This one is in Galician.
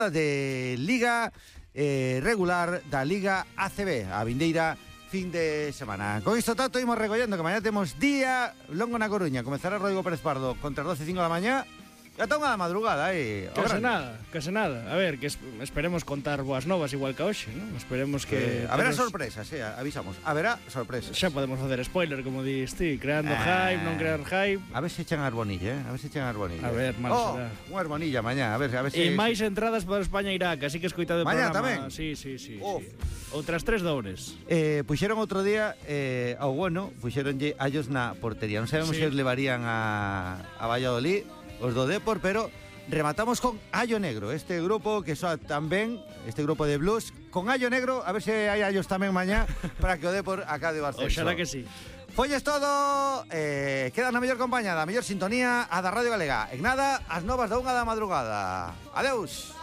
de Liga regular da Liga ACB, a vindeira fin de semana. Con isto tanto imos recollendo que mañá temos día longo na Coruña. Comezará Rodrigo Pérez Pardo contra as 12:05 da mañá. Ya está unha da madrugada, Case nada. A ver, que esperemos contar boas novas igual que hoxe, non? Esperemos que... haberá sorpresas, avisamos. Haberá sorpresas. Xa podemos facer spoiler, como dis ti, creando hype, non crear hype. A ver se echan arbonilla, A ver, mal será. Unha arbonilla mañá, a ver se... E máis entradas para España-Irak, así que escoitade o mañá programa. Tamén? Sí. Outras 3 dobres. Puxeron outro día ao bueno, puxeronlle allos na portería. Non sabemos se os levarían a Valladolid, os do Depor, pero rematamos con Allo Negro, este grupo que soa tamén, este grupo de blues, con Allo Negro, a ver se hai allos tamén mañá para que o Depor acabe o ascenso. Oxalá que sí. Folles todo, queda na mellor compañía, da mellor sintonía, a da Radio Galega. En nada, as novas da 1 da madrugada. Adeus.